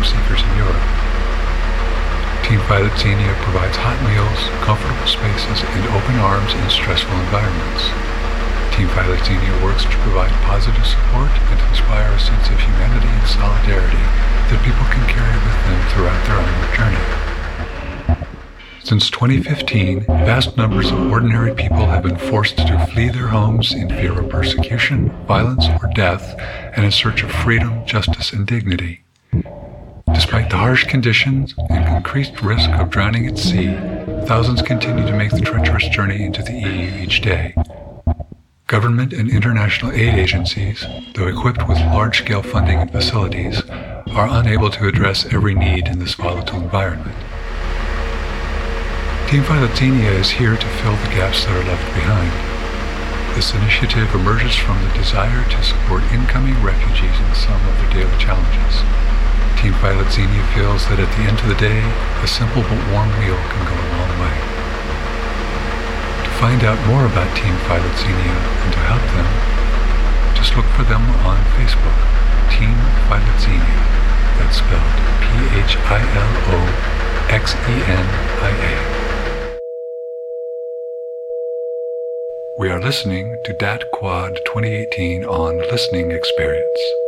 seekers in Europe. Team Philoxenia provides hot meals, comfortable spaces, and open arms in stressful environments. Team Philoxenia works to provide positive support and inspire a sense of humanity and solidarity that people can carry with them throughout their onward journey. Since 2015, vast numbers of ordinary people have been forced to flee their homes in fear of persecution, violence, or death, and in search of freedom, justice, and dignity. Despite the harsh conditions and increased risk of drowning at sea, thousands continue to make the treacherous journey into the EU each day. Government and international aid agencies, though equipped with large-scale funding and facilities, are unable to address every need in this volatile environment. Team Philoxenia is here to fill the gaps that are left behind. This initiative emerges from the desire to support incoming refugees in some of their daily challenges. Team Philoxenia feels that at the end of the day, a simple but warm meal can go a long way. To find out more about Team Philoxenia and to help them, just look for them on Facebook, Team Philoxenia. That's spelled Philoxenia. We are listening to DAT Quad 2018 on Listening Experience.